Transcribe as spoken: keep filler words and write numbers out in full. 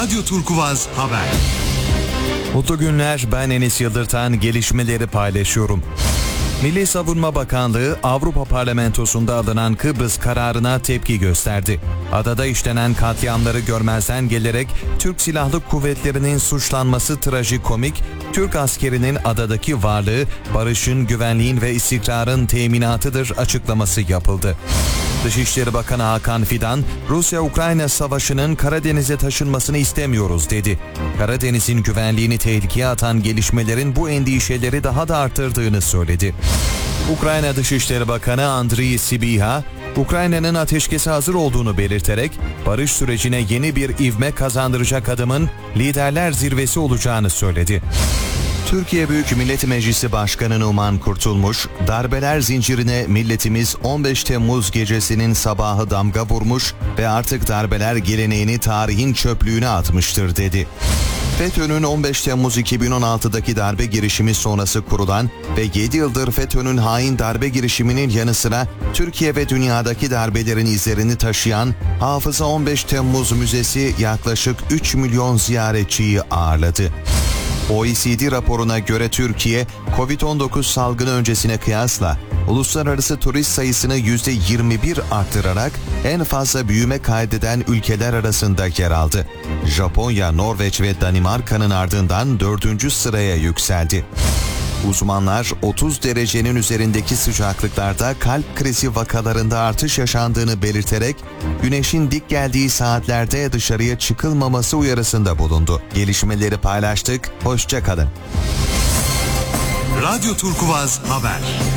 Radyo Turkuvaz Haber. Mutlu günler, ben Enis Yıldırtan, gelişmeleri paylaşıyorum. Milli Savunma Bakanlığı, Avrupa Parlamentosu'nda alınan Kıbrıs kararına tepki gösterdi. Adada işlenen katliamları görmezden gelerek Türk Silahlı Kuvvetleri'nin suçlanması trajikomik, Türk askerinin adadaki varlığı barışın, güvenliğin ve istikrarın teminatıdır açıklaması yapıldı. Dışişleri Bakanı Hakan Fidan, Rusya-Ukrayna savaşının Karadeniz'e taşınmasını istemiyoruz dedi. Karadeniz'in güvenliğini tehlikeye atan gelişmelerin bu endişeleri daha da arttırdığını söyledi. Ukrayna Dışişleri Bakanı Andriy Sybiha, Ukrayna'nın ateşkese hazır olduğunu belirterek barış sürecine yeni bir ivme kazandıracak adımın liderler zirvesi olacağını söyledi. Türkiye Büyük Millet Meclisi Başkanı Numan Kurtulmuş, darbeler zincirine milletimiz on beş Temmuz gecesinin sabahı damga vurmuş ve artık darbeler geleneğini tarihin çöplüğüne atmıştır dedi. FETÖ'nün on beş Temmuz iki bin on altıdaki darbe girişimi sonrası kurulan ve yedi yıldır FETÖ'nün hain darbe girişiminin yanı sıra Türkiye ve dünyadaki darbelerin izlerini taşıyan Hafıza on beş Temmuz Müzesi yaklaşık üç milyon ziyaretçiyi ağırladı. O E C D raporuna göre Türkiye, kovid on dokuz salgını öncesine kıyasla uluslararası turist sayısını yüzde yirmi bir arttırarak en fazla büyüme kaydeden ülkeler arasında yer aldı. Japonya, Norveç ve Danimarka'nın ardından dördüncü sıraya yükseldi. Uzmanlar otuz derecenin üzerindeki sıcaklıklarda kalp krizi vakalarında artış yaşandığını belirterek güneşin dik geldiği saatlerde dışarıya çıkılmaması uyarısında bulundu. Gelişmeleri paylaştık, hoşça kalın. Radyo Turkuvaz Haber.